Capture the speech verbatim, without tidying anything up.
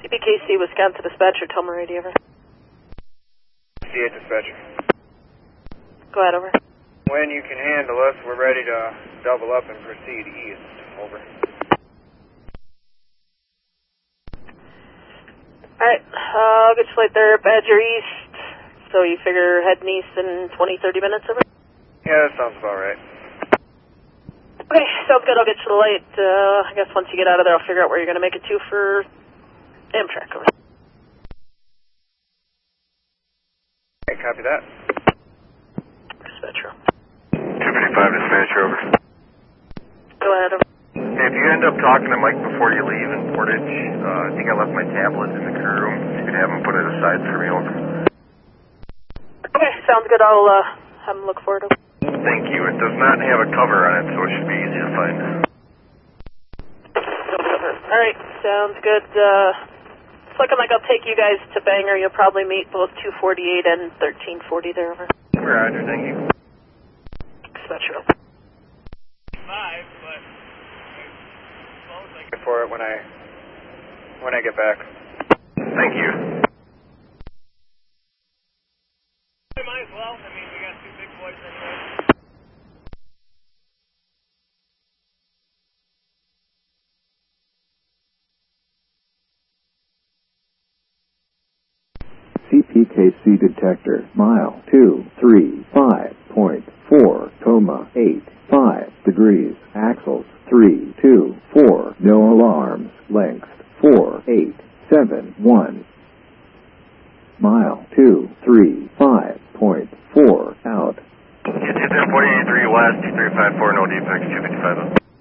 C P K C, Wisconsin dispatcher, tell me radio, over. C eight dispatcher. Go ahead, over. When you can handle us, we're ready to double up and proceed east, over. Alright, uh, I'll get you late there, Badger East. So you figure heading east in twenty, thirty minutes, over? Yeah, that sounds about right. Okay, sounds good, I'll get you late. Uh, I guess once you get out of there, I'll figure out where you're going to make it to for Amtrak, over. Okay, copy that. Dispatcher. two fifty-five dispatcher, over. Go ahead, over. Hey, if you end up talking to Mike before you leave in Portage, uh, I think I left my tablet in the crew room. You could have him put it aside for me, over. Okay, sounds good, I'll uh, have him look for it, over. Thank you. It does not have a cover on it, so it should be easy to find. Alright, sounds good. Uh, it's looking like I'll take you guys to Bangor. You'll probably meet both two forty-eight and thirteen forty there, over. Roger, thank you. Dispatcher, over. Five, but I'll for it when I when I get back. Thank you. Might as well. I mean, we got two big boys anyway. C P K C detector, mile two three five point four, coma eight five degrees, axles three two four, no alarms, length four eight seven one. Mile two three five point four, out. Get you there, forty-eight three west, two three five four, no defects, two fifty-five.